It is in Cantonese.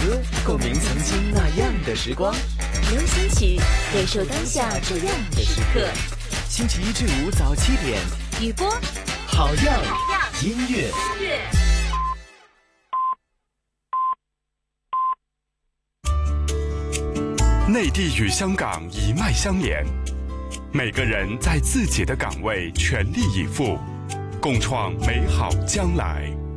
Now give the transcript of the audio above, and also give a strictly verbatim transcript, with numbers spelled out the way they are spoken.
歌，共鸣曾经那样的时光。 流行曲，感受当下这样的时刻。 星期一至五早七点， 雨波， 好样音乐。 内地与香港一脉相连，每个人在自己的岗位全力以赴，共创美好将来。